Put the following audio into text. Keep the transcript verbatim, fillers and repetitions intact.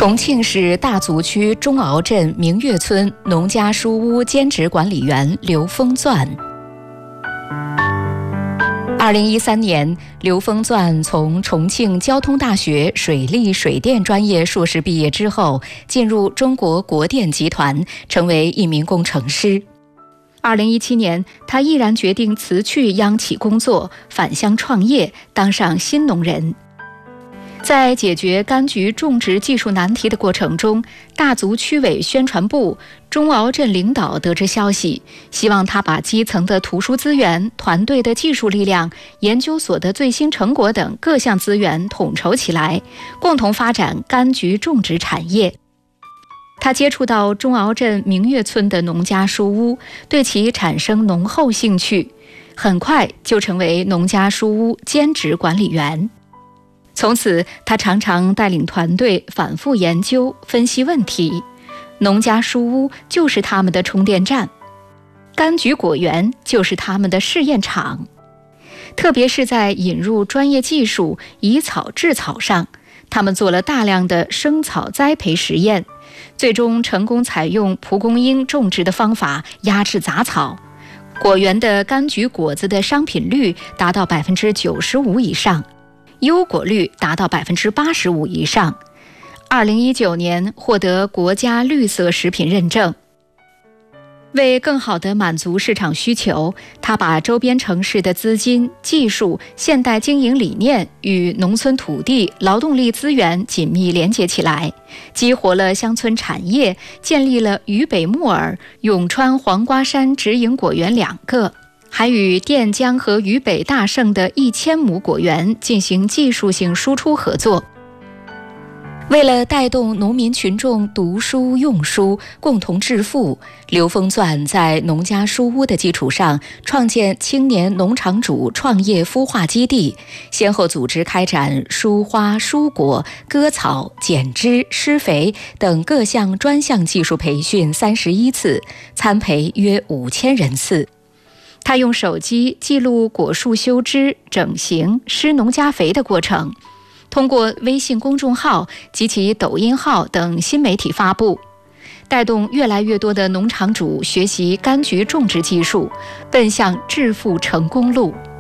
重庆市大足区中鳌镇明月村农家书屋兼职管理员刘峰钻。二零一三年，刘峰钻从重庆交通大学水利水电专业硕士毕业之后，进入中国国电集团，成为一名工程师。二零一七年，他毅然决定辞去央企工作，返乡创业，当上新农人。在解决柑橘种植技术难题的过程中，大足区委宣传部、中鳌镇领导得知消息，希望他把基层的图书资源、团队的技术力量、研究所的最新成果等各项资源统筹起来，共同发展柑橘种植产业。他接触到中鳌镇明月村的农家书屋，对其产生浓厚兴趣，很快就成为农家书屋兼职管理员。从此，他常常带领团队反复研究、分析问题。农家书屋就是他们的充电站，柑橘果园就是他们的试验场。特别是在引入专业技术、以草治草上，他们做了大量的生草栽培实验，最终成功采用蒲公英种植的方法压制杂草，果园的柑橘果子的商品率达到百分之九十五以上。优果率达到百分之八十五以上。二零一九年获得国家绿色食品认证。为更好地满足市场需求，他把周边城市的资金、技术、现代经营理念与农村土地、劳动力资源紧密连接起来，激活了乡村产业，建立了渝北木耳、永川黄瓜山直营果园两个。还与垫江和渝北大盛的一千亩果园进行技术性输出合作。为了带动农民群众读书用书，共同致富，刘峰钻在农家书屋的基础上，创建青年农场主创业孵化基地，先后组织开展疏花、疏果、割草、剪枝、施肥等各项专项技术培训三十一次，参培约五千人次。他用手机记录果树修枝、整形、施农家肥的过程，通过微信公众号及其抖音号等新媒体发布，带动越来越多的农场主学习柑橘种植技术，奔向致富成功路。